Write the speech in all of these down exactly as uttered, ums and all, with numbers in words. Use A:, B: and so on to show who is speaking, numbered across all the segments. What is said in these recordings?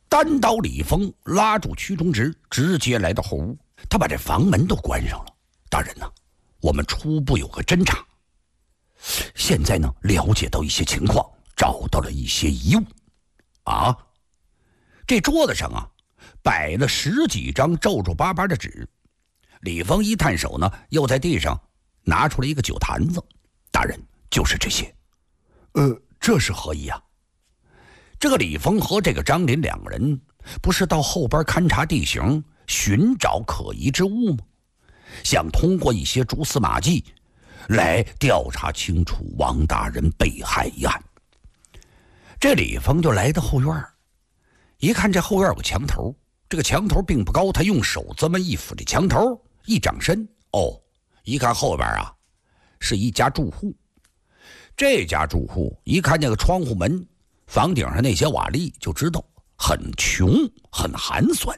A: 单刀李峰拉住屈中直，直接来到后屋，他把这房门都关上了。大人呐、啊，我们初步有个侦查，现在呢了解到一些情况，找到了一些遗物。啊，这桌子上啊摆了十几张皱皱巴巴的纸。李峰一探手呢，又在地上拿出了一个酒坛子。大人，就是这些。呃，这是何意啊？这个李峰和这个张林两个人不是到后边勘察地形，寻找可疑之物吗？想通过一些蛛丝马迹来调查清楚王大人被害一案。这李峰就来到后院，一看这后院有个墙头，这个墙头并不高，他用手这么一抚这墙头，一掌身，哦，一看后边啊是一家住户。这家住户一看那个窗户门房顶上那些瓦砾，就知道很穷很寒酸。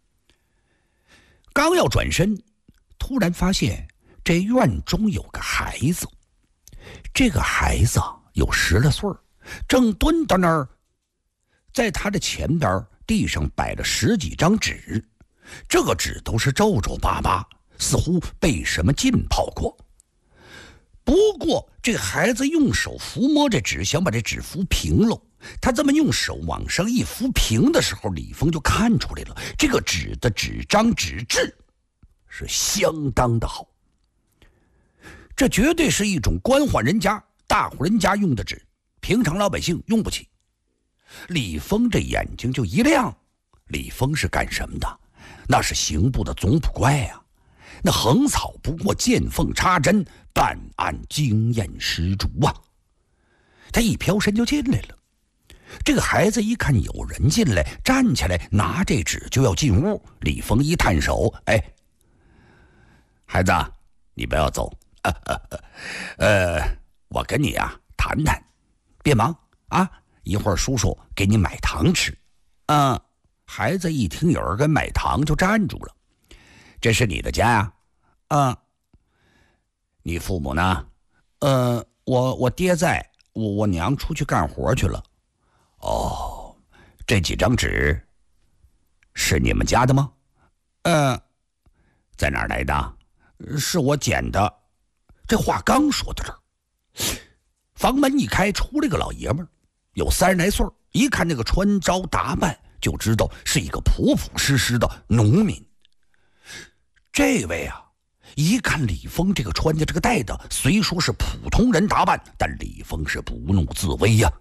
A: 刚要转身，突然发现这院中有个孩子。这个孩子有十来岁，正蹲到那儿，在他的前边地上摆了十几张纸，这个纸都是皱皱巴巴，似乎被什么浸泡过。不过这孩子用手抚摸这纸，想把这纸抚平了。他这么用手往上一抚平的时候，李峰就看出来了，这个纸的纸张纸质是相当的好，这绝对是一种官宦人家大户人家用的纸，平常老百姓用不起。李峰这眼睛就一亮，李峰是干什么的？那是刑部的总捕快呀、啊，那横草不过见缝插针，办案经验十足啊。他一飘身就进来了。这个孩子一看有人进来，站起来拿这纸就要进屋。李峰一探手，哎，孩子，你不要走，呃呃呃，我跟你啊谈谈，别忙啊，一会儿叔叔给你买糖吃。嗯，孩子一听有人跟买糖就站住了。这是你的家呀？啊，你父母呢？呃，我我爹在，我我娘出去干活去了。哦，这几张纸是你们家的吗？呃，在哪儿来的？是我捡的。这话刚说到这儿，房门一开，出来个老爷们儿，有三十来岁，一看这个穿着打扮就知道是一个朴朴实实的农民。这位啊，一看李峰这个穿的这个戴的，虽说是普通人打扮，但李峰是不怒自威呀、啊。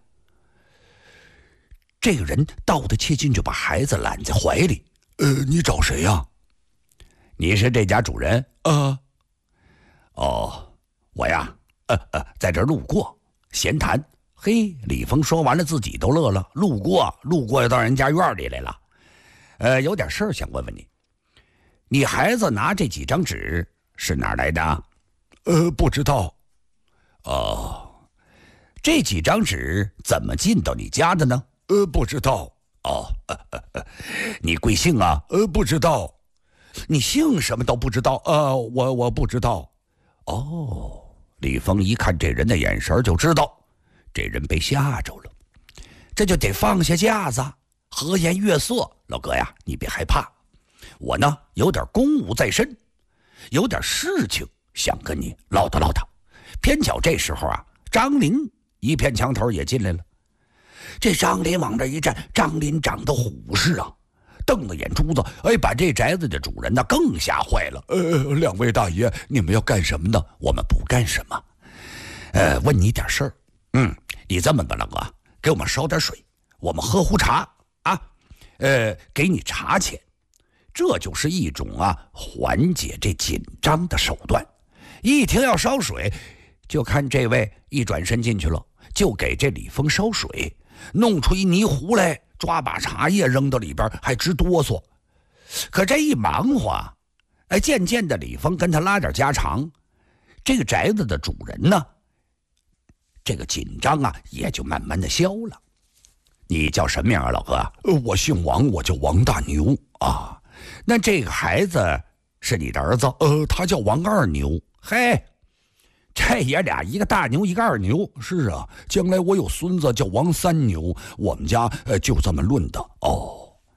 A: 这个人倒得切近，就把孩子揽在怀里。呃，你找谁呀、啊？你是这家主人？呃，哦，我呀，呃呃，在这儿路过，闲谈。嘿，李峰说完了，自己都乐了。路过，路过到人家院里来了。呃，有点事儿想问问你。你孩子拿这几张纸是哪儿来的？呃，不知道。哦，这几张纸怎么进到你家的呢？呃，不知道。哦，呃呃呃，你贵姓啊？呃，不知道。你姓什么都不知道？呃，我我不知道。哦，李峰一看这人的眼神就知道，这人被吓着了，这就得放下架子，和颜悦色。老哥呀，你别害怕，我呢有点公务在身，有点事情想跟你唠叨唠叨。偏巧这时候啊，张林一片墙头也进来了。这张林往这一站，张林长得虎视啊，瞪着眼珠子，哎，把这宅子的主人呢更吓坏了。呃，两位大爷，你们要干什么呢？我们不干什么，呃，问你点事儿。嗯，你这么吧，老哥，给我们烧点水，我们喝壶茶啊，呃，给你茶钱，这就是一种啊缓解这紧张的手段。一听要烧水，就看这位一转身进去了，就给这李峰烧水。弄出一泥壶来，抓把茶叶扔到里边，还直哆嗦。可这一忙活，哎，渐渐的李峰跟他拉点家常，这个宅子的主人呢，这个紧张啊也就慢慢的消了。你叫什么名啊，老哥？呃，我姓王，我叫王大牛啊。那这个孩子是你的儿子？呃，他叫王二牛。嘿，这爷俩一个大牛一个二牛。是啊，将来我有孙子叫王三牛，我们家呃就这么论的。哦，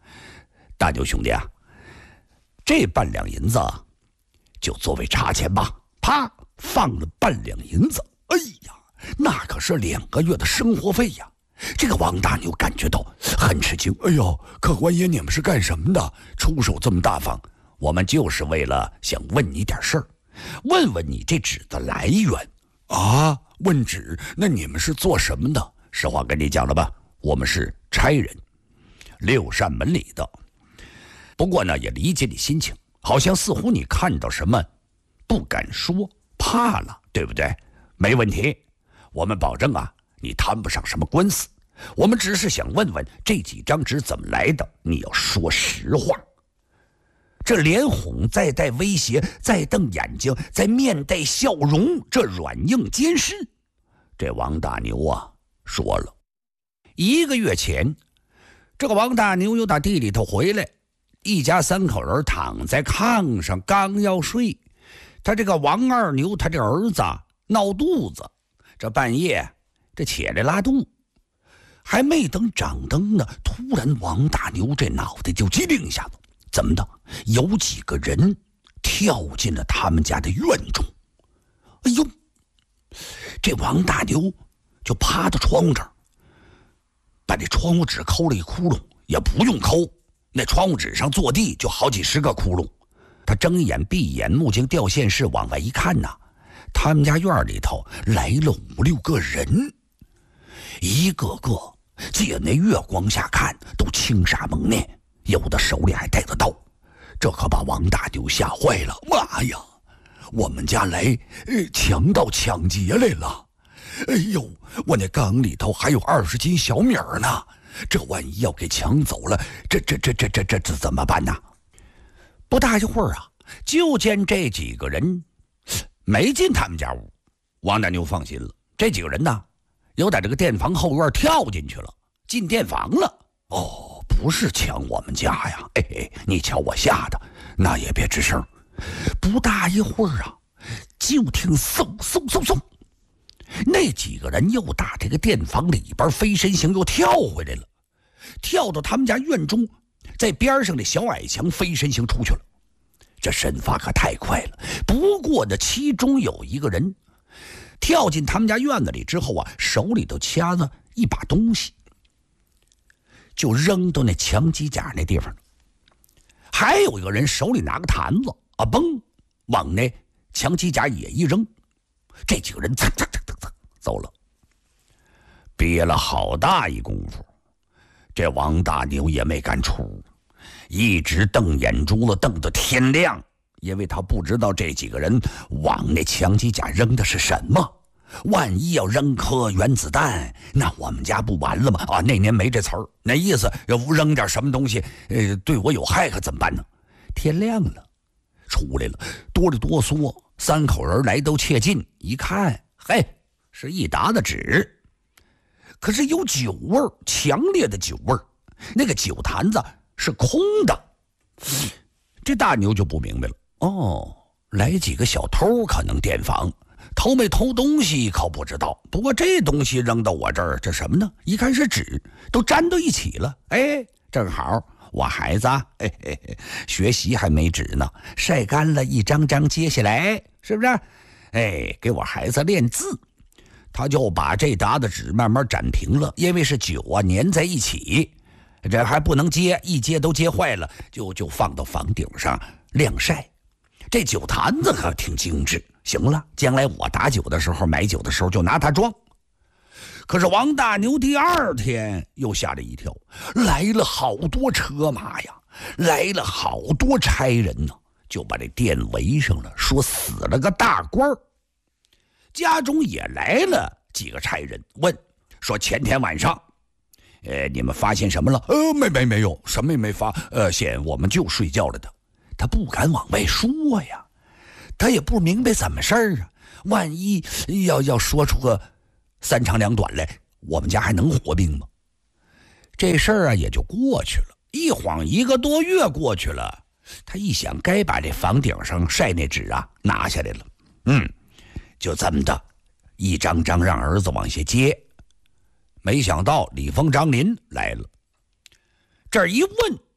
A: 大牛兄弟啊，这半两银子就作为茶钱吧。啪，放了半两银子。哎呀，那可是两个月的生活费呀！这个王大牛感觉到很吃惊。哎呦，客官爷，你们是干什么的？出手这么大方？我们就是为了想问你点事儿，问问你这纸的来源啊。问纸？那你们是做什么的？实话跟你讲了吧，我们是差人，六扇门里的。不过呢，也理解你心情，好像似乎你看到什么不敢说，怕了，对不对？没问题，我们保证啊，你摊不上什么官司。我们只是想问问这几张纸怎么来的，你要说实话。这连哄再带威胁，再瞪眼睛，再面带笑容，这软硬兼施。这王大牛啊说了，一个月前，这个王大牛又打地里头回来，一家三口人躺在炕上，刚要睡，他这个王二牛他这儿子闹肚子，这半夜这起来拉肚，还没等掌灯呢，突然王大牛这脑袋就机灵一下子，怎么的？有几个人跳进了他们家的院中。哎呦，这王大牛就趴到窗户这儿，把这窗户纸抠了一窟窿，也不用抠，那窗户纸上坐地就好几十个窟窿。他睁眼闭眼，目睛掉线式往外一看呐，他们家院里头来了五六个人，一个个借那月光下看都青纱蒙面，有的手里还带着刀。这可把王大牛吓坏了。妈呀，我们家来呃强盗抢劫来了！哎呦，我那缸里头还有二十斤小米儿呢，这万一要给抢走了，这这这这这这这怎么办呢？不大一会儿啊，就见这几个人没进他们家屋。王大牛放心了，这几个人呢，有在这个店房后院跳进去了，进店房了。哦，不是抢我们家呀！哎哎，你瞧我吓的，那也别吱声。不大一会儿啊，就听嗖嗖嗖嗖，那几个人又打这个店房里边飞身形又跳回来了，跳到他们家院中，在边上的小矮墙飞身形出去了。这身法可太快了。不过呢，其中有一个人跳进他们家院子里之后啊，手里头掐着一把东西，就扔到那墙基甲那地方。还有一个人手里拿个坛子啊，嘣，往那墙基甲也一扔。这几个人噌噌噌噌噌走了。憋了好大一功夫，这王大牛也没敢出，一直瞪眼珠子瞪到天亮，因为他不知道这几个人往那墙基甲扔的是什么。万一要扔颗原子弹，那我们家不完了吗？啊，那年没这词儿，那意思要扔点什么东西，呃，对我有害可怎么办呢？天亮了，出来了，哆里哆嗦，三口人来都切近，一看，嘿，是一沓子纸，可是有酒味儿，强烈的酒味儿，那个酒坛子是空的。这大牛就不明白了，哦，来几个小偷可能电房。偷没偷东西可不知道，不过这东西扔到我这儿，这什么呢？一看是纸，都粘到一起了。哎，正好我孩子啊，嘿嘿嘿，学习还没纸呢，晒干了一张张接下来，是不是？哎，给我孩子练字，他就把这沓的纸慢慢展平了，因为是酒啊粘在一起，这还不能接，一接都接坏了，就就放到房顶上晾晒。这酒坛子可挺精致，行了，将来我打酒的时候买酒的时候就拿它装。可是王大牛第二天又吓了一跳，来了好多车马呀，来了好多差人呢，就把这店围上了，说死了个大官儿。家中也来了几个差人，问说前天晚上呃，你们发现什么了？呃，没没没有，什么也没发，呃，现我们就睡觉了的。他不敢往外说呀，他也不明白怎么事儿啊，万一要要说出个三长两短来，我们家还能活命吗？这事儿啊也就过去了。一晃一个多月过去了，他一想该把这房顶上晒那纸啊拿下来了，嗯，就这么的一张张让儿子往下接。没想到李峰张林来了，这儿一问，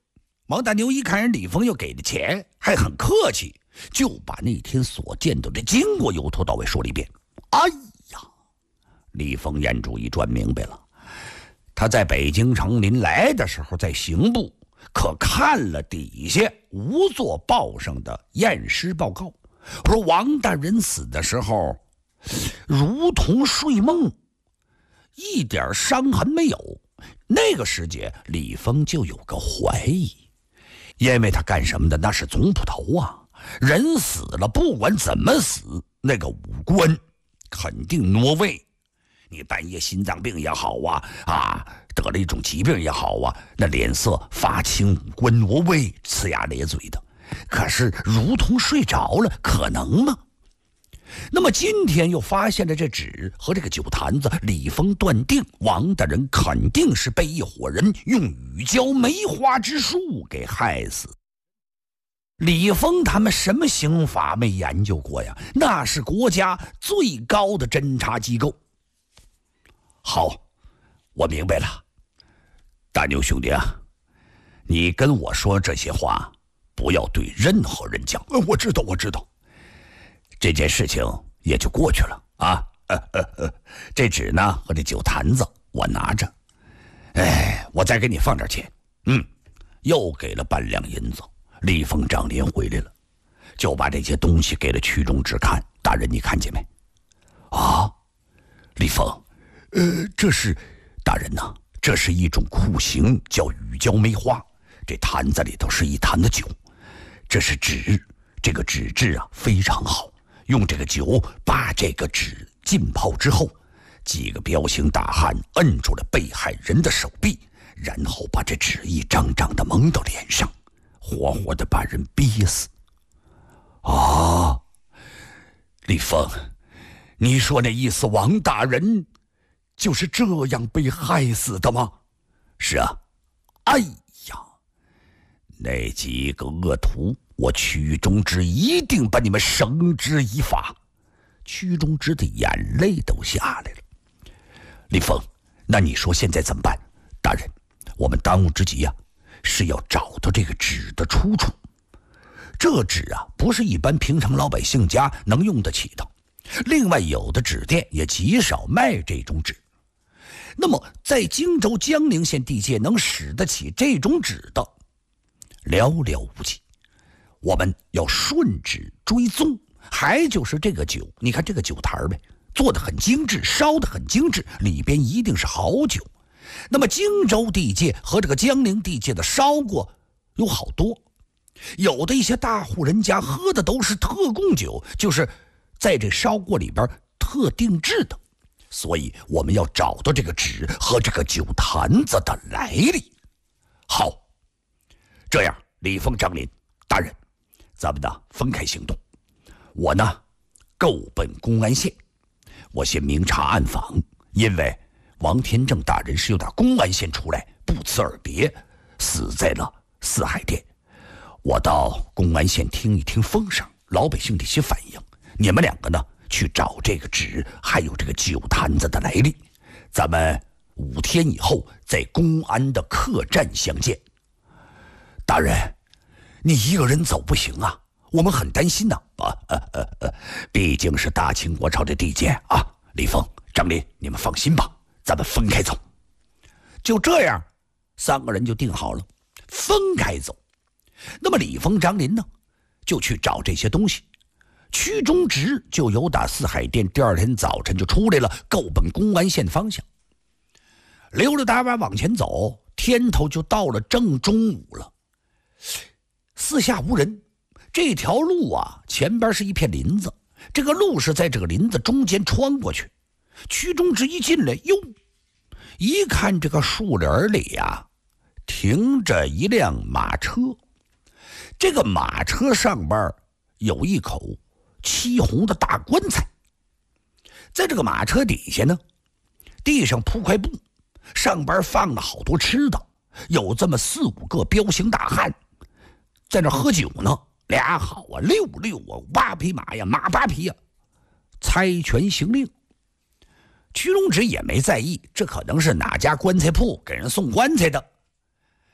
A: 王大牛一看人李峰又给的钱，还很客气，就把那天所见到的经过由头到尾说了一遍。哎呀，李峰眼珠一转明白了，他在北京城临来的时候，在刑部可看了底下无座报上的验尸报告，说王大人死的时候如同睡梦，一点伤痕没有。那个时节李峰就有个怀疑，因为他干什么的？那是总捕头啊，人死了不管怎么死，那个五官肯定挪位。你半夜心脏病也好啊，啊，得了一种疾病也好啊，那脸色发青，五官挪位，呲牙咧嘴的。可是如同睡着了，可能吗？那么今天又发现了这纸和这个酒坛子，李峰断定王大人肯定是被一伙人用雨浇梅花之术给害死。李峰他们什么刑法没研究过呀？那是国家最高的侦查机构。好，我明白了。大牛兄弟啊，你跟我说这些话不要对任何人讲。呃，我知道，我知道。这件事情也就过去了啊。呃呃呃，这纸呢和这酒坛子我拿着，哎，我再给你放点钱。嗯，又给了半两银子。李峰长连回来了，就把这些东西给了曲中之看。大人，你看见没？啊，李峰，呃，这是大人呐，这是一种酷刑，叫雨浇梅花。这坛子里头是一坛的酒，这是纸，这个纸质啊非常好。用这个酒把这个纸浸泡之后，几个彪形大汉摁住了被害人的手臂，然后把这纸一张张的蒙到脸上，活活的把人憋死。啊，李峰，你说那意思王大人就是这样被害死的吗？是啊。哎呀，那几个恶徒，我曲中之一定把你们绳之以法。曲中之的眼泪都下来了。李峰，那你说现在怎么办？大人，我们当务之急啊，是要找到这个纸的出处。这纸啊，不是一般平常老百姓家能用得起的。另外，有的纸店也极少卖这种纸。那么，在荆州江宁县地界能使得起这种纸的，寥寥无几。我们要顺指追踪，还就是这个酒，你看这个酒坛呗，做得很精致，烧得很精致，里边一定是好酒。那么荆州地界和这个江宁地界的烧过有好多，有的一些大户人家喝的都是特供酒，就是在这烧锅里边特定制的。所以我们要找到这个纸和这个酒坛子的来历。好，这样李峰、张林大人，咱们呢分开行动。我呢够奔公安县，我先明察暗访，因为王天正大人是由打公安县出来，不辞而别，死在了四海店。我到公安县听一听风声，老百姓的一些反应。你们两个呢去找这个纸还有这个酒坛子的来历，咱们五天以后在公安的客栈相见。大人，你一个人走不行啊，我们很担心呐。啊呃呃呃，毕竟是大清国朝的地界啊。李峰、张林，你们放心吧，咱们分开走。就这样，三个人就定好了，分开走。那么李峰、张林呢，就去找这些东西。曲中直就由打四海店，第二天早晨就出来了，够奔公安县方向。溜溜达达往前走，天头就到了正中午了。四下无人，这条路啊，前边是一片林子，这个路是在这个林子中间穿过去。曲中直一进来，哟，一看这个树林里呀、啊，停着一辆马车，这个马车上边有一口漆红的大棺材，在这个马车底下呢，地上铺块布，上边放了好多吃的，有这么四五个彪形大汉在那喝酒呢，俩好啊，六六啊，八匹马呀，马八匹呀，猜拳行令。曲中直也没在意，这可能是哪家棺材铺给人送棺材的。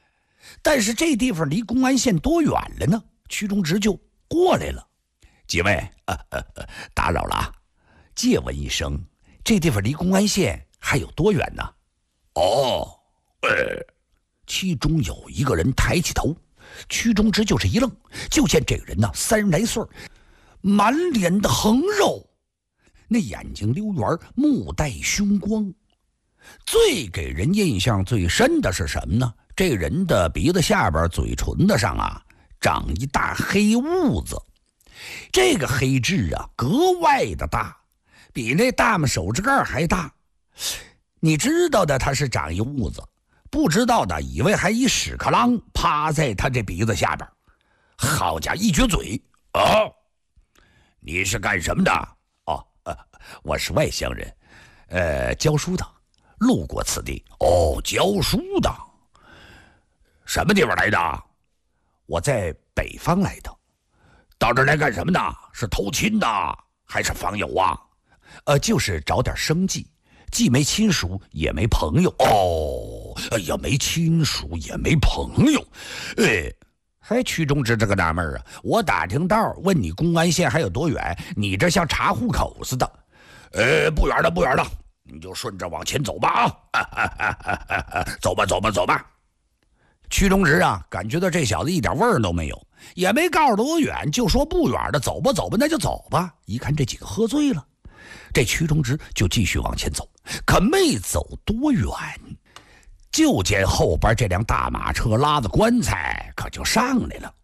A: 但是这地方离公安线多远了呢？屈中直就过来了。几位，呃呃呃，打扰了啊！借问一声，这地方离公安线还有多远呢？哦，呃，其中有一个人抬起头，屈中直就是一愣，就见这个人呢，三十来岁，满脸的横肉，那眼睛溜圆，目带凶光。最给人印象最深的是什么呢？这人的鼻子下边、嘴唇子上啊，长一大黑痦子。这个黑痣啊，格外的大，比那大拇手指盖还大。你知道的，他是长一痦子；不知道的，以为还一屎壳郎趴在他这鼻子下边。好家伙，一撅嘴，哦，你是干什么的？哦，呃，我是外乡人，呃，教书的，路过此地。哦，教书的，什么地方来的？我在北方来的。到这儿来干什么呢？是偷亲的还是访友啊？呃，就是找点生计，既没亲属也没朋友。哦，哎呀，没亲属也没朋友，哎，还屈中直这个纳闷啊！我打听道，问你公安县还有多远，你这像查户口似的。呃，不远了，不远了，你就顺着往前走吧啊！啊啊啊啊啊走吧，走吧，走吧。屈中直啊，感觉到这小子一点味儿都没有，也没告诉多远，就说不远的，走吧走吧，那就走吧。一看这几个喝醉了，这屈中直就继续往前走，可没走多远，就见后边这辆大马车拉着棺材可就上来了，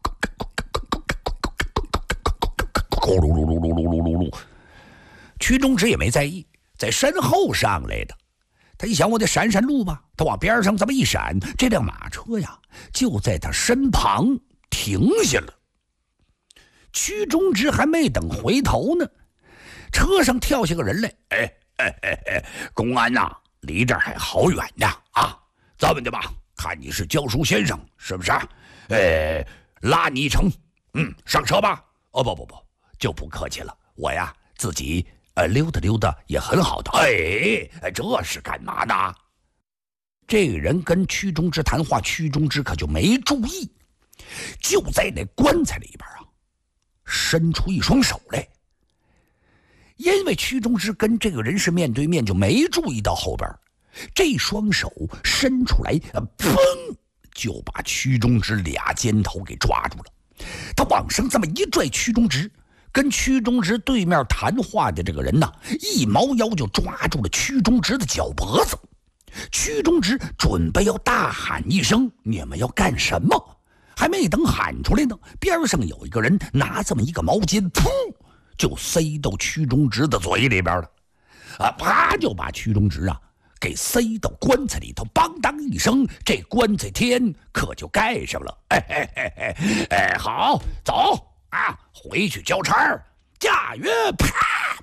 A: 咕噜噜噜噜噜噜噜噜。屈中直也没在意，在身后上来的。他一想，我得闪闪路吧，他往边上这么一闪，这辆马车呀就在他身旁停下了。屈中直还没等回头呢，车上跳下个人来。哎哎哎哎，公安呐、啊，离这儿还好远呢啊！这么的吧，看你是教书先生是不是？哎，拉你一程，嗯，上车吧。哦不不不，就不客气了，我呀自己。呃，溜达溜达也很好的。哎，这是干嘛呢？这个人跟屈中直谈话，屈中直可就没注意，就在那棺材里边啊，伸出一双手来。因为屈中直跟这个人是面对面，就没注意到后边这双手伸出来，砰，就把屈中直俩肩头给抓住了。他往上这么一拽，屈中直。跟屈中直对面谈话的这个人呢，一猫腰就抓住了屈中直的脚脖子。屈中直准备要大喊一声：“你们要干什么？”还没等喊出来呢，边上有一个人拿这么一个毛巾，噗，就塞到屈中直的嘴里边了。啊，啪，就把屈中直啊给塞到棺材里头，梆当一声，这棺材天可就盖上了。哎哎哎哎哎，好，走。啊！回去交差儿，驾驭！啪！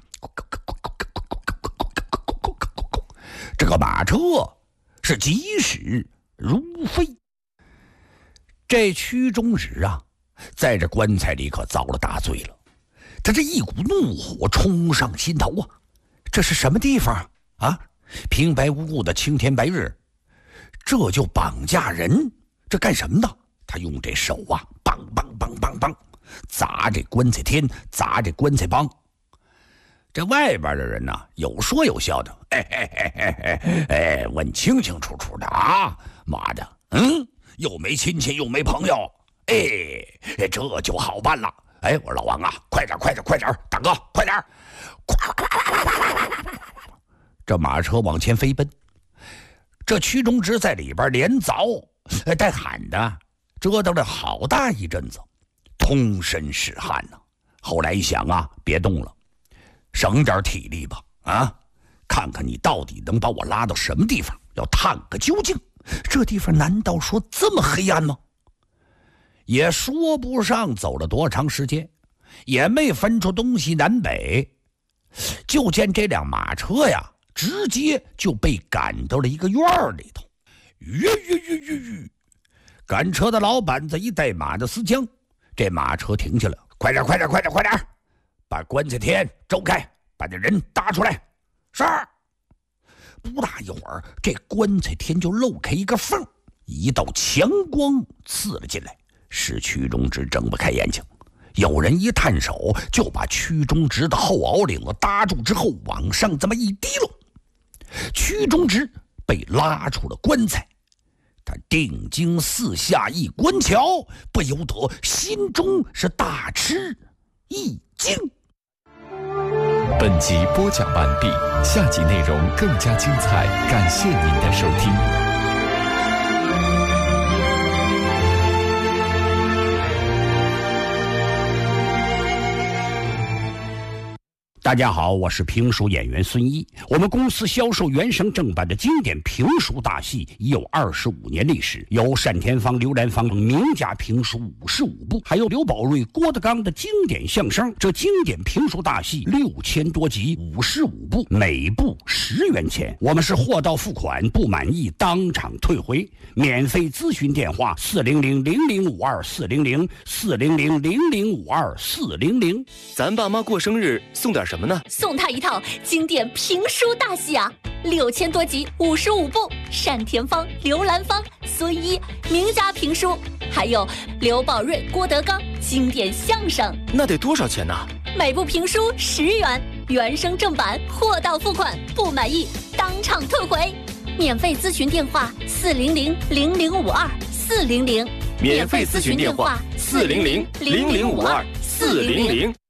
A: 这个马车是疾驶如飞。这屈中直啊，在这棺材里可遭了大罪了。他这一股怒火冲上心头啊！这是什么地方啊？平白无故的青天白日，这就绑架人？这干什么的？他用这手啊，梆梆梆梆梆。砸这棺材天，砸这棺材帮。这外边的人呢，有说有笑的，哎哎哎哎哎哎，问清清楚楚的啊！妈的，嗯，又没亲戚，又没朋友，哎，这就好办了。哎，我说老王啊，快点，快点，快点，大哥，快点！这马车往前飞奔，这屈中直在里边连凿带喊的，折腾了好大一阵子。通身是汗呢、啊，后来一想啊，别动了，省点体力吧，啊，看看你到底能把我拉到什么地方，要探个究竟。这地方难道说这么黑暗吗？也说不上走了多长时间，也没分出东西南北，就见这辆马车呀，直接就被赶到了一个院里头。吁吁吁吁吁！赶车的老板子一带马的司将。这马车停下了，快点，快点，快点，快点，把棺材天周开，把这人搭出来。是。不大一会儿，这棺材天就漏开一个缝， 一道强光刺了进来，使屈中直睁不开眼睛。有人一探手，就把屈中直的后袄领子搭住之后往上这么一提溜，屈中直被拉出了棺材。他定睛四下一观瞧，不由得心中是大吃一惊。
B: 本集播讲完毕，下集内容更加精彩，感谢您的收听。
A: 大家好，我是评书演员孙一。我们公司销售原声正版的经典评书大戏已有二十五年历史，有单田芳、刘兰芳名家评书五十五部，还有刘宝瑞、郭德纲的经典相声。这经典评书大戏六千多集，五十五部，每部十元钱。我们是货到付款，不满意当场退回。免费咨询电话：四零零零零五二四零零四零零零零五二四零零。
C: 咱爸妈过生日送点什么呢？
D: 送他一套经典评书大戏啊，六千多集，五十五部，单田芳、刘兰芳、孙一名家评书，还有刘宝瑞、郭德纲经典相声。
C: 那得多少钱呢？
D: 每部评书十元，原声正版，货到付款，不满意当场退回。免费咨询电话：四零零零零五二四零零。
C: 免费咨询电话：四零零零零五二四零零。